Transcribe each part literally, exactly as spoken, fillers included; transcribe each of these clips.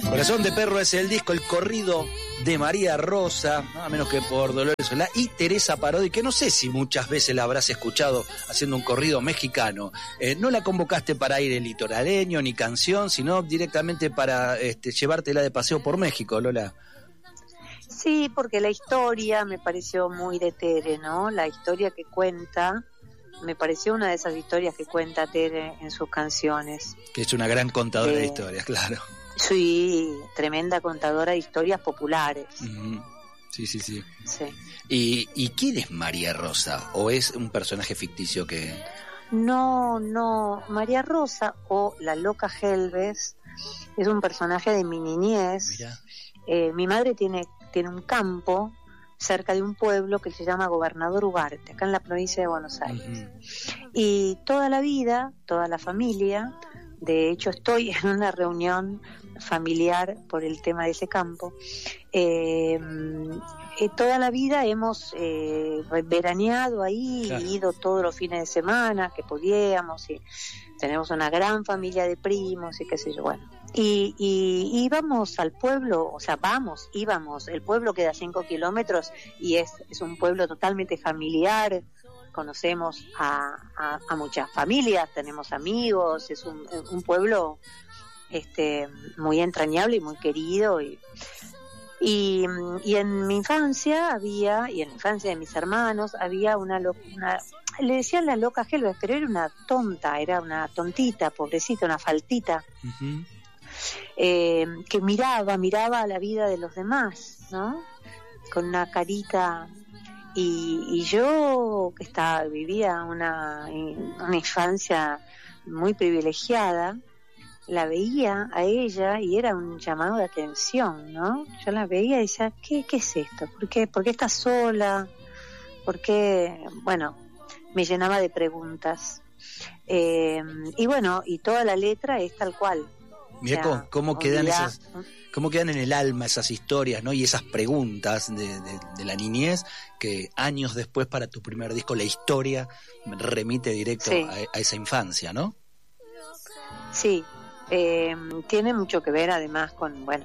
Corazón de Perro es el disco, el corrido de María Rosa, nada menos que por Dolores Solá, y Teresa Parodi, que no sé si muchas veces la habrás escuchado haciendo un corrido mexicano. Eh, no la convocaste para ir el litoraleño ni canción, sino directamente para este, llevártela de paseo por México, Lola. Sí, porque la historia me pareció muy de Tere, ¿no? La historia que cuenta, me pareció una de esas historias que cuenta Tere en sus canciones. Que es una gran contadora de, de historias, claro. Sí, tremenda contadora de historias populares. Uh-huh. Sí, sí, sí. Sí. ¿Y, ¿Y quién es María Rosa? ¿O es un personaje ficticio que...? No, no. María Rosa, o la loca Helves, es un personaje de mi niñez. Mirá. Eh, mi madre tiene, tiene un campo cerca de un pueblo que se llama Gobernador Ugarte, acá en la provincia de Buenos Aires. Uh-huh. Y toda la vida, toda la familia, de hecho estoy en una reunión familiar por el tema de ese campo, eh, eh, toda la vida hemos eh, veraneado ahí, claro. Ido todos los fines de semana que podíamos, y tenemos una gran familia de primos y qué sé yo, bueno. Y, y, y íbamos al pueblo, o sea, vamos, íbamos, el pueblo queda a cinco kilómetros y es, es un pueblo totalmente familiar, conocemos a, a, a muchas familias, tenemos amigos, es un, un pueblo este muy entrañable y muy querido, y, y, y en mi infancia había, y en la infancia de mis hermanos, había una, una le decían la loca Helves, pero era una tonta, era una tontita, pobrecita, una faltita. Uh-huh. Eh, que miraba, miraba a la vida de los demás, ¿no? Con una carita, y, y yo que estaba, vivía una, una infancia muy privilegiada, la veía a ella y era un llamado de atención, ¿no? Yo la veía y decía, ¿qué, qué es esto? ¿Por qué, ¿Por qué estás sola? ¿Por qué? Bueno, me llenaba de preguntas. Eh, y bueno, y toda la letra es tal cual. Mirá, o sea, cómo, cómo quedan día, esas, cómo quedan en el alma esas historias, ¿no? Y esas preguntas de, de, de la niñez que años después para tu primer disco la historia remite directo sí. a, a esa infancia, ¿no? Sí, eh, tiene mucho que ver además con, bueno,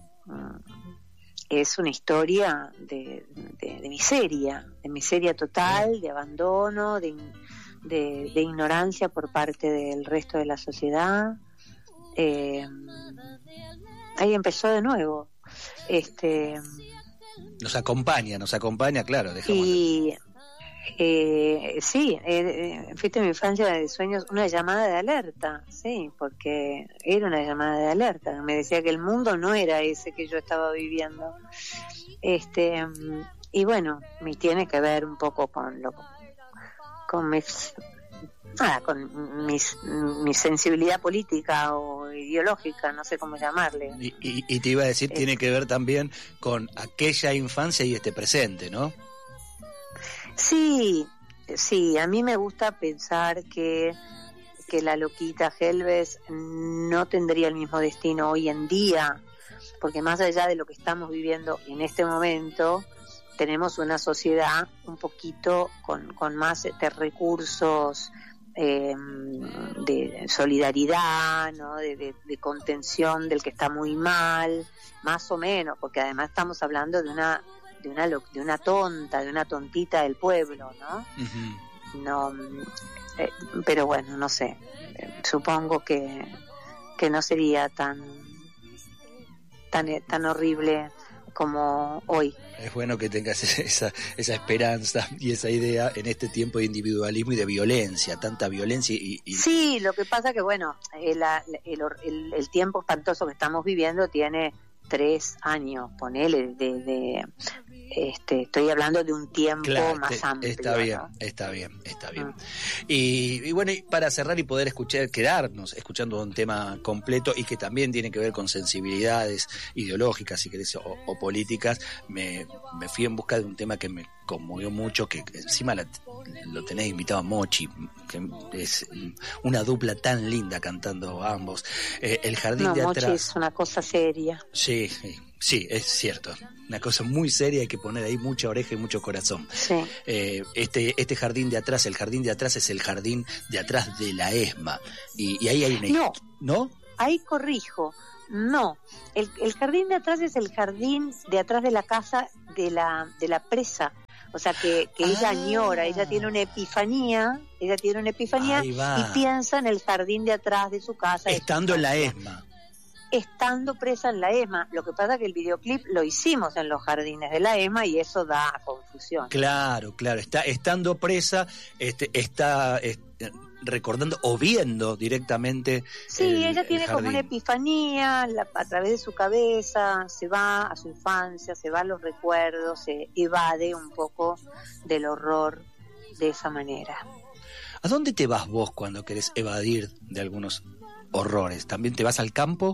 es una historia de, de, de miseria, de miseria total, sí. de abandono, de, de, de ignorancia por parte del resto de la sociedad. Eh, ahí empezó de nuevo. Este, nos acompaña, nos acompaña, claro. Y eh, sí, eh, fuiste mi infancia de sueños, una llamada de alerta, sí, porque era una llamada de alerta. Me decía que el mundo no era ese que yo estaba viviendo. Este, y bueno, me tiene que ver un poco con lo, con mis Ah, con mis, mi sensibilidad política o ideológica, no sé cómo llamarle. Y, y, y te iba a decir, eh, tiene que ver también con aquella infancia y este presente, ¿no? Sí, sí, a mí me gusta pensar que, que la loquita Helves no tendría el mismo destino hoy en día, porque más allá de lo que estamos viviendo en este momento, tenemos una sociedad un poquito con, con más este, recursos, Eh, de solidaridad, ¿no? de, de, de contención del que está muy mal, más o menos, porque además estamos hablando de una de una de una tonta, de una tontita del pueblo, ¿no? Uh-huh. No, eh, pero bueno, no sé, eh, supongo que que no sería tan tan tan horrible como hoy. Es bueno que tengas esa, esa esperanza y esa idea en este tiempo de individualismo y de violencia, tanta violencia y... y... Sí, lo que pasa que, bueno, el, el, el, el tiempo espantoso que estamos viviendo tiene tres años, ponele, de, de este, estoy hablando de un tiempo claro, más te, amplio. Está bien, ¿no? está bien, está bien. Mm. Y, y bueno, y para cerrar y poder escuchar, quedarnos escuchando un tema completo y que también tiene que ver con sensibilidades ideológicas, si querés, o, o políticas, me, me fui en busca de un tema que me conmovió mucho, que encima la, lo tenés invitado a Mochi, que es una dupla tan linda cantando ambos. Eh, el jardín no, de Mochi atrás. Es una cosa seria. Sí, sí, sí, es cierto. Una cosa muy seria, hay que poner ahí mucha oreja y mucho corazón. Sí. Eh, este, este jardín de atrás, el jardín de atrás es el jardín de atrás de la ESMA. Y, y ahí hay una... No. ¿No? ahí corrijo, no, el, el jardín de atrás es el jardín de atrás de la casa de la, de la presa. O sea, que, que ella ah. añora, ella tiene una epifanía, ella tiene una epifanía y piensa en el jardín de atrás de su casa. Estando su en la ESMA. Estando presa en la ESMA. Lo que pasa es que el videoclip lo hicimos en los jardines de la ESMA y eso da confusión. Claro, claro. Está estando presa, este, está... este, recordando o viendo directamente. Sí, el, ella tiene como una epifanía la, a través de su cabeza, se va a su infancia, se va a los recuerdos, se evade un poco del horror de esa manera. ¿A dónde te vas vos cuando querés evadir de algunos horrores? ¿También te vas al campo?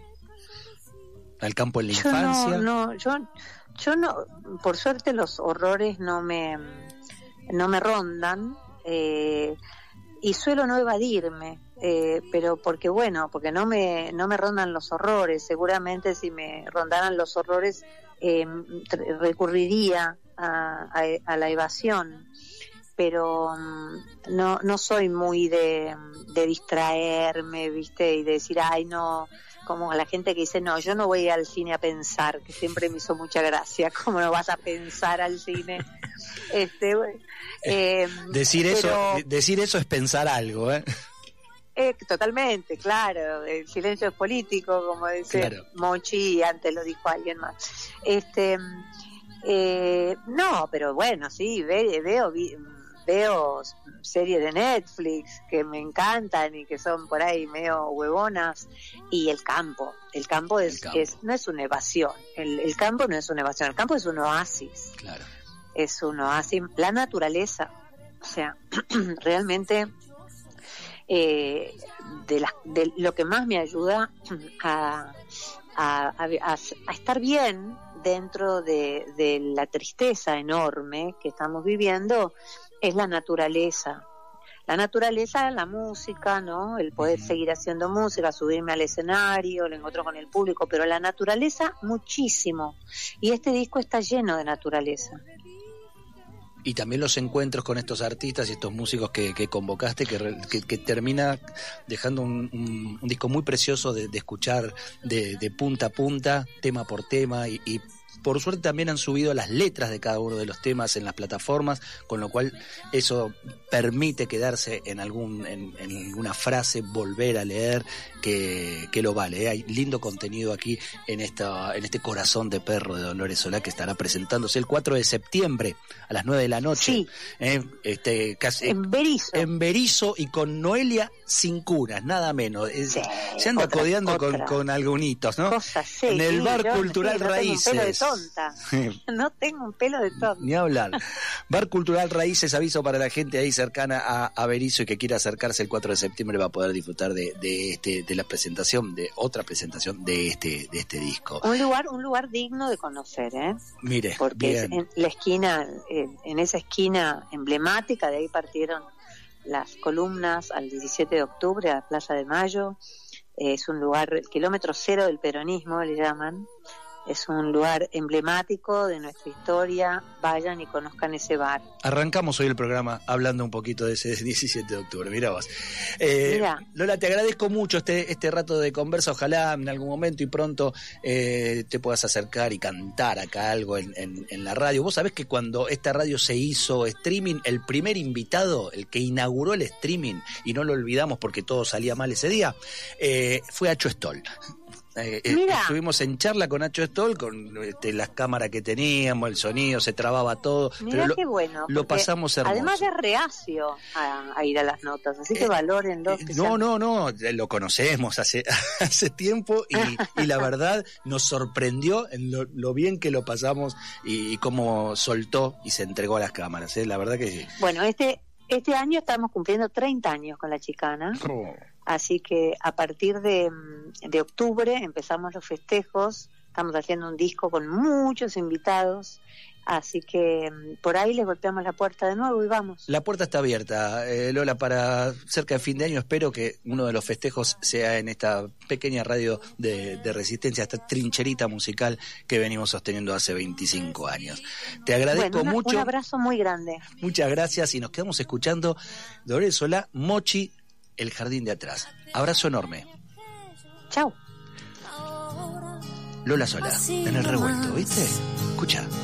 ¿Al campo en la yo infancia? No, no, yo, yo no, por suerte los horrores no me, no me rondan, eh, y suelo no evadirme, eh, pero porque bueno, porque no me no me rondan los horrores. Seguramente si me rondaran los horrores eh, recurriría a, a, a la evasión, pero um, no no soy muy de, de distraerme, viste, y de decir ay no, como a la gente que dice no, yo no voy al cine a pensar, que siempre me hizo mucha gracia. ¿Cómo no vas a pensar al cine? Este, eh, decir pero, eso, decir eso es pensar algo, ¿eh? Eh, totalmente, claro. El silencio es político, como dice claro. Mochi, y antes lo dijo alguien más. Este, eh, no, pero bueno, sí, ve, veo, veo series de Netflix que me encantan y que son por ahí medio huevonas, y el campo, el campo es, el campo. es no es una evasión, el, el campo no es una evasión, el campo es un oasis. Claro. Es un oasis, la naturaleza, o sea, realmente eh, de, la, de lo que más me ayuda a, a, a, a estar bien dentro de, de la tristeza enorme que estamos viviendo es la naturaleza. La naturaleza, la música, ¿no? El poder uh-huh. seguir haciendo música, subirme al escenario, el encuentro con el público, pero la naturaleza muchísimo. Y este disco está lleno de naturaleza. Y también los encuentros con estos artistas y estos músicos que, que convocaste, que, que, que termina dejando un, un, un disco muy precioso de, de escuchar de, de punta a punta, tema por tema, y, y por suerte también han subido las letras de cada uno de los temas en las plataformas, con lo cual eso permite quedarse en algún en, en alguna frase, volver a leer, que, que lo vale, ¿eh? Hay lindo contenido aquí en esta en este Corazón de Perro de Dolores Solá, que estará presentándose el cuatro de septiembre a las nueve de la noche. Sí. ¿eh? Este, casi, en Berizo. En Berizo, y con Noelia Cincuras, nada menos. Es, sí, se anda otra, codeando otra. Con, con algunitos, ¿no? Cosas, sí, en el Bar yo, Cultural sí, no Raíces. Tengo un pelo de tonta. No tengo un pelo de tonta. Ni hablar. Bar Cultural Raíces, aviso para la gente ahí cercana a, a Berizo y que quiera acercarse el cuatro de septiembre, va a poder disfrutar de, de este de la presentación, de otra presentación de este de este disco. Un lugar un lugar digno de conocer, ¿eh? Mire, porque bien. Es en la esquina, en, en esa esquina emblemática, de ahí partieron las columnas al diecisiete de octubre a la Plaza de Mayo. Es un lugar, el kilómetro cero del peronismo le llaman. Es un lugar emblemático de nuestra historia. Vayan y conozcan ese bar. Arrancamos hoy el programa hablando un poquito de ese diecisiete de octubre. Mirá vos. Eh, Mira. Lola, te agradezco mucho este este rato de conversa. Ojalá en algún momento y pronto eh, te puedas acercar y cantar acá algo en, en, en la radio. Vos sabés que cuando esta radio se hizo streaming, el primer invitado, el que inauguró el streaming, y no lo olvidamos porque todo salía mal ese día, eh, fue Acho Stoll. Eh, eh, estuvimos en charla con Nacho Stoll, con este, las cámaras que teníamos, el sonido, se trababa todo. Mirá pero qué lo, bueno. Lo pasamos hermoso. Además es reacio a, a ir a las notas, así que eh, valórenlo. Eh, no, sean... no, no, lo conocemos hace, hace tiempo y, y la verdad nos sorprendió en lo, lo bien que lo pasamos y, y cómo soltó y se entregó a las cámaras. ¿eh? La verdad que sí. Bueno, este, este año estamos cumpliendo treinta años con La Chicana. Oh. Así que a partir de, de octubre empezamos los festejos, estamos haciendo un disco con muchos invitados, así que por ahí les golpeamos la puerta de nuevo y vamos. La puerta está abierta, eh, Lola, para cerca de fin de año. Espero que uno de los festejos sea en esta pequeña radio de, de Resistencia, esta trincherita musical que venimos sosteniendo hace veinticinco años. Te agradezco bueno, una, mucho. Un abrazo muy grande. Muchas gracias y nos quedamos escuchando Dolores Solá, Mochi, El Jardín de Atrás. Abrazo enorme. Chau. Lola Sola, en el revuelto, ¿viste? Escucha.